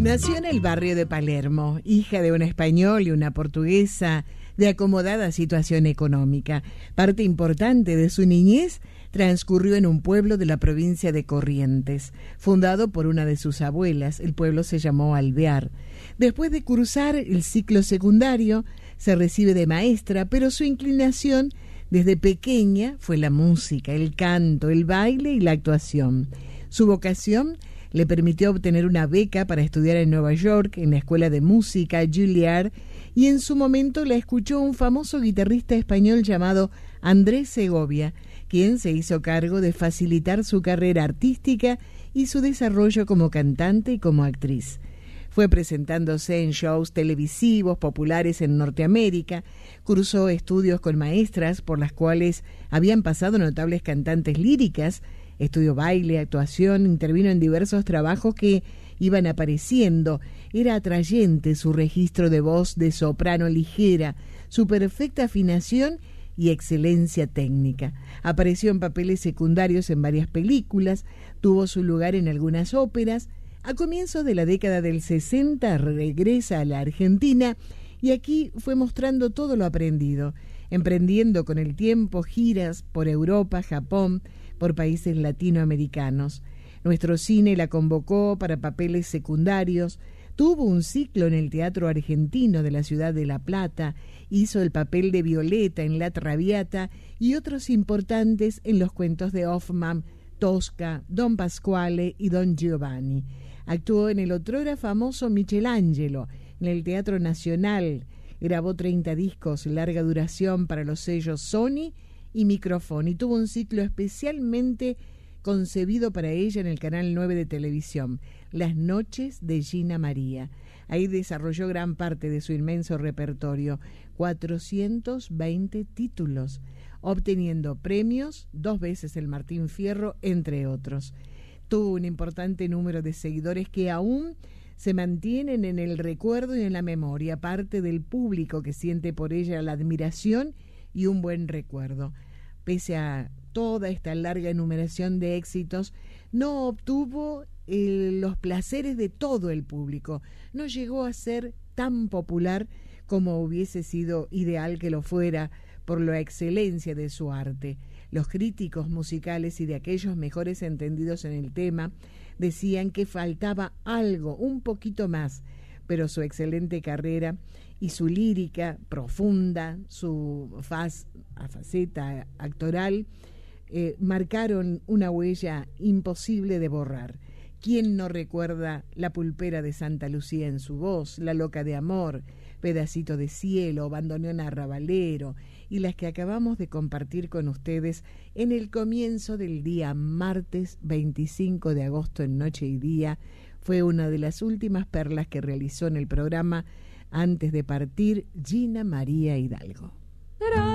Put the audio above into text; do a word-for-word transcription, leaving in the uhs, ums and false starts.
Nació en el barrio de Palermo, hija de un español y una portuguesa de acomodada situación económica. Parte importante de su niñez transcurrió en un pueblo de la provincia de Corrientes, fundado por una de sus abuelas. El pueblo se llamó Alvear. Después de cursar el ciclo secundario, se recibe de maestra, pero su inclinación desde pequeña fue la música, el canto, el baile y la actuación. Su vocación le permitió obtener una beca para estudiar en Nueva York, en la escuela de música Juilliard, y en su momento la escuchó un famoso guitarrista español llamado Andrés Segovia, quien se hizo cargo de facilitar su carrera artística y su desarrollo como cantante y como actriz. Fue presentándose en shows televisivos populares en Norteamérica, cursó estudios con maestras por las cuales habían pasado notables cantantes líricas, estudió baile, actuación, intervino en diversos trabajos que iban apareciendo. Era atrayente su registro de voz de soprano ligera, su perfecta afinación y excelencia técnica. Apareció en papeles secundarios en varias películas, tuvo su lugar en algunas óperas. A comienzos de la década del sesenta regresa a la Argentina y aquí fue mostrando todo lo aprendido, emprendiendo con el tiempo giras por Europa, Japón, por países latinoamericanos. Nuestro cine la convocó para papeles secundarios, tuvo un ciclo en el Teatro Argentino de la ciudad de La Plata, hizo el papel de Violeta en La Traviata y otros importantes en los cuentos de Hoffmann, Tosca, Don Pasquale y Don Giovanni. Actuó en el otrora famoso Michelangelo, en el Teatro Nacional, grabó treinta discos, larga duración para los sellos Sony y Microfón, y tuvo un ciclo especialmente concebido para ella en el Canal nueve de televisión, Las Noches de Gina María. Ahí desarrolló gran parte de su inmenso repertorio, cuatrocientos veinte títulos, obteniendo premios, dos veces el Martín Fierro, entre otros. Tuvo un importante número de seguidores que aún se mantienen en el recuerdo y en la memoria, parte del público que siente por ella la admiración y un buen recuerdo. Pese a toda esta larga enumeración de éxitos, no obtuvo eh, los placeres de todo el público. No llegó a ser tan popular como hubiese sido ideal que lo fuera por la excelencia de su arte. Los críticos musicales y de aquellos mejores entendidos en el tema decían que faltaba algo, un poquito más, pero su excelente carrera y su lírica profunda, su faz, faceta actoral, eh, marcaron una huella imposible de borrar. ¿Quién no recuerda La Pulpera de Santa Lucía en su voz, La Loca de Amor, Pedacito de Cielo, Bandoneón Arrabalero y las que acabamos de compartir con ustedes en el comienzo del día martes veinticinco de agosto en Noche y Día? Fue una de las últimas perlas que realizó en el programa antes de partir Gina María Hidalgo.